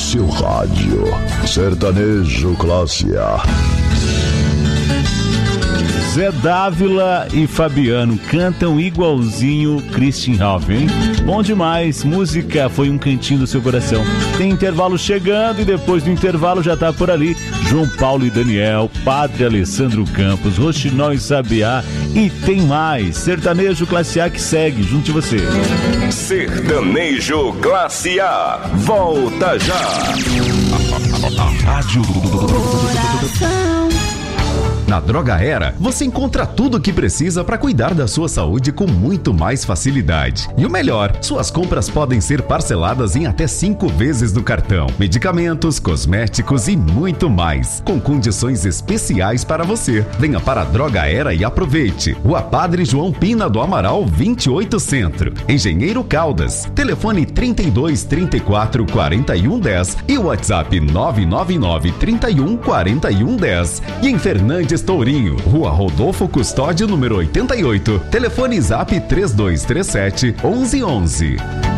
seu rádio. Sertanejo Classe A. Zé Dávila e Fabiano cantam igualzinho Christian Ralph, hein? Bom demais, música foi um cantinho do seu coração. Tem intervalo chegando e depois do intervalo já tá por ali João Paulo e Daniel, Padre Alessandro Campos, Roxinol e Sabiá e tem mais. Sertanejo Classe A que segue, junto de você. Sertanejo Classe A, volta já. Rádio Na Droga Era, você encontra tudo o que precisa para cuidar da sua saúde com muito mais facilidade. E o melhor, suas compras podem ser parceladas em até 5 vezes no cartão. Medicamentos, cosméticos e muito mais, com condições especiais para você. Venha para a Droga Era e aproveite. Rua Padre João Pina do Amaral, 28 Centro. Engenheiro Caldas. Telefone 32 34 41 10 e o WhatsApp 999 31 41 10. E em Fernandes Tourinho, Rua Rodolfo Custódio, número 88. Telefone Zap 3237 1111.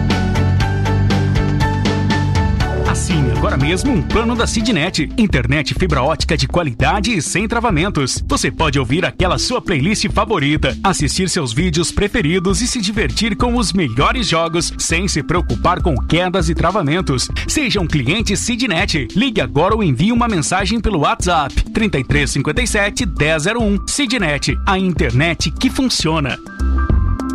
Assine agora mesmo um plano da Sidnet. Internet fibra ótica de qualidade e sem travamentos. Você pode ouvir aquela sua playlist favorita, assistir seus vídeos preferidos e se divertir com os melhores jogos sem se preocupar com quedas e travamentos. Seja um cliente Sidnet. Ligue agora ou envie uma mensagem pelo WhatsApp 3357 1001. Sidnet, a internet que funciona.